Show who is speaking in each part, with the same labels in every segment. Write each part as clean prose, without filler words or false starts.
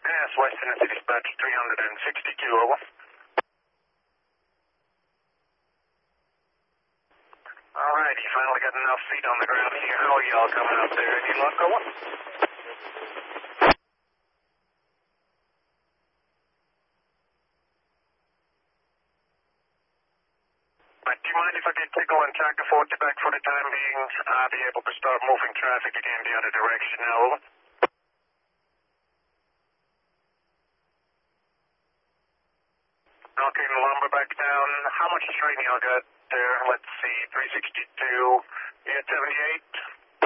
Speaker 1: Yes, Western City Dispatch 362, over. Alright, you finally got enough feet on the ground here. How are y'all coming up there? Any luck, over? Do you mind if I get Tickle and Tractor 40 back for the time being? I'll be able to start moving traffic again the other direction now, over. Okay, the lumber back down. How much strain y'all got there? Let's see, 362. You got 78?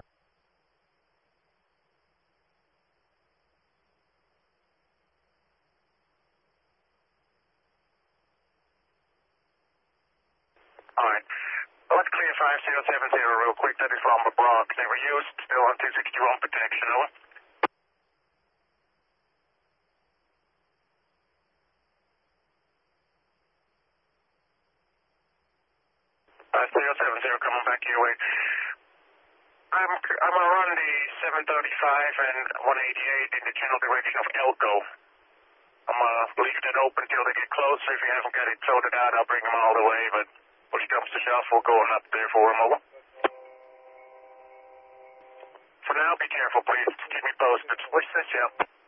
Speaker 1: Alright. Let's clear 5070 real quick. That is lumber block. They were used. Still on 261 protection, over. Stereo 70 coming back your way. I'm gonna run the 735 and 188 in the general direction of Elko. I'm gonna leave that open till they get closer. If you haven't got it sorted out, I'll bring them all the way, but push comes to shove, we'll go up there for them, over. For now, be careful, please. Keep me posted. Wish this, yeah.